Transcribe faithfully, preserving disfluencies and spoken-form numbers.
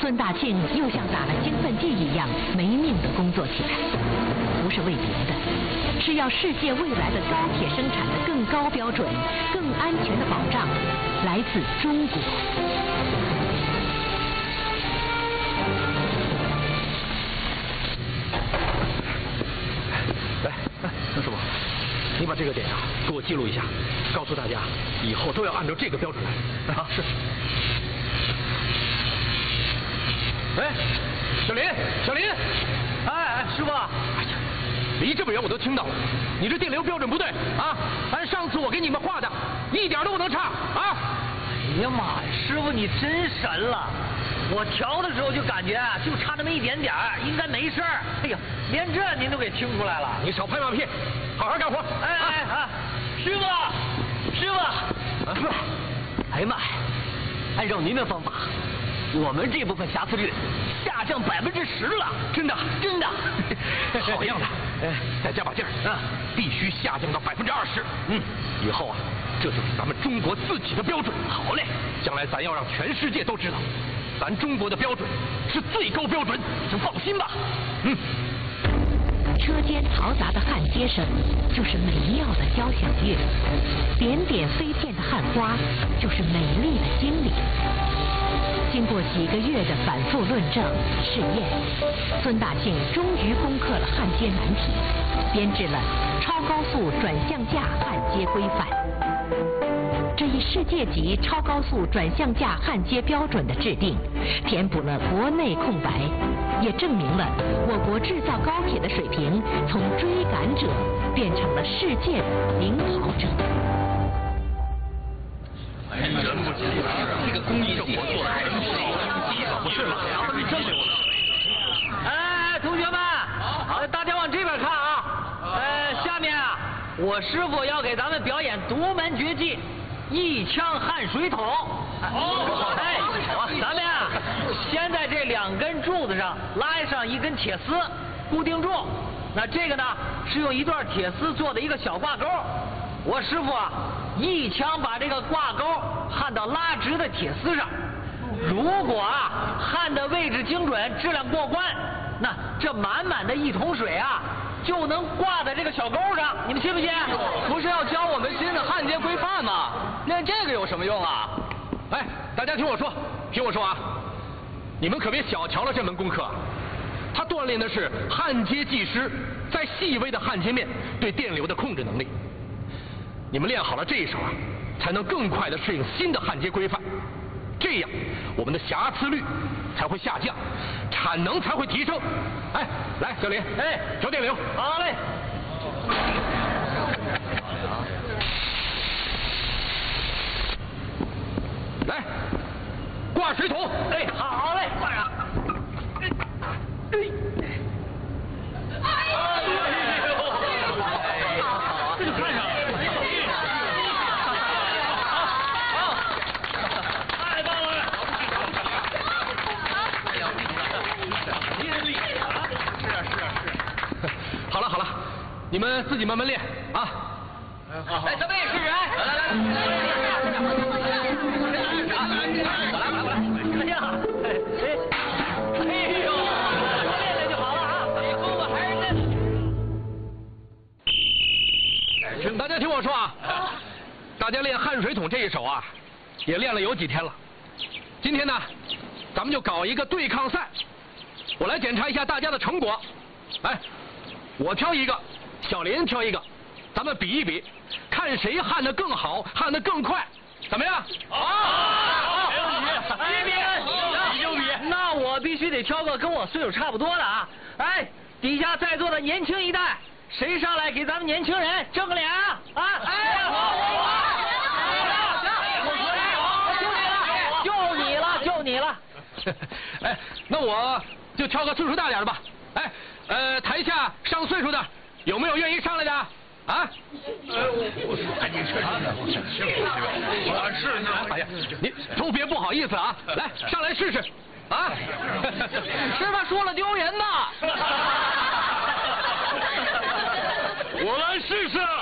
孙大庆又像打了兴奋剂一样没命的工作起来，不是为别的，是要世界未来的高铁生产的更高标准、更安全的保障来自中国。 来，来，孙师傅，你把这个点啊给我记录一下，告诉大家以后都要按照这个标准来。啊，是。哎，小林，小林，哎哎，师傅，哎呀，离这么远我都听到了，你这电流标准不对啊！按上次我给你们画的，一点都不能差啊！ 哎呀妈呀，师傅你真神了！我调的时候就感觉就差那么一点点儿，应该没事儿。哎呀，连这您都给听出来了！ 你少拍马屁，好好干活。 哎哎啊，师傅，师傅，啊不，哎呀妈呀，按照您的方法。我们这部分瑕疵率下降百分之十了， 真的， 真的， 好样的！哎，再加把劲儿啊，必须下降到百分之二十。嗯，以后啊，这就是咱们中国自己的标准。 好嘞， 将来咱要让全世界都知道，咱中国的标准是最高标准，请放心吧。嗯。 车间嘈杂的焊接声就是美妙的交响乐，点点飞溅的焊花就是美丽的经理。经过几个月的反复论证试验，孙大庆终于攻克了焊接难题，编制了超高速转向架焊接规范。这一世界级超高速转向架焊接标准的制定，填补了国内空白，也证明了我国制造高铁的水平从追赶者变成了世界的领跑者。 哎，真不济啊！这个工艺活做的还是技术不是嘛？你真牛了！ 哎，同学们，好，大家往这边看啊！呃，下面啊，我师傅要给咱们表演独门绝技——一枪焊水桶。哦，哎，好，咱们啊，先在这两根柱子上拉上一根铁丝，固定住。那这个呢，是用一段铁丝做的一个小挂钩。我师傅啊，一枪把这个挂钩焊到拉直的铁丝上。如果啊焊的位置精准，质量过关，那这满满的一桶水啊，就能挂在这个小钩上。你们信不信？ 不是要教我们新的焊接规范吗？练这个有什么用啊？ 哎，大家听我说，听我说啊，你们可别小瞧了这门功课。它锻炼的是焊接技师在细微的焊接面对电流的控制能力。你们练好了这一手啊，才能更快的适应新的焊接规范，这样我们的瑕疵率才会下降，产能才会提升。哎，来，小林， 哎， 调电流。 好嘞。 来，挂水桶。 哎，好嘞，挂上。哎，哎呦，好，这就看上了。 好了好了，你们自己慢慢练啊！ 来，咱们也试试，来来来，我来我来我来，看见了，哎，哎呦，练练就好了啊，这功夫还是真。请大家听我说啊，大家练焊水桶这一手啊，也练了有几天了。今天呢，咱们就搞一个对抗赛，我来检查一下大家的成果。哎。我挑一个，小林挑一个，咱们比一比，看谁焊得更好，焊得更快，怎么样？ 好，没问题，比比， 比就比。 那我必须得挑个跟我岁数差不多的啊！哎，底下在座的年轻一代，谁上来给咱们年轻人争个脸啊？啊！哎，好，就你了，就你了。 哎，那我就挑个岁数大点的吧。哎。呃，台下上岁数的有没有愿意上来的？啊？呃，我赶紧去，我是呢。哎呀，你都别不好意思啊，来上来试试，啊！ 师傅说了丢人呐。 我来试试。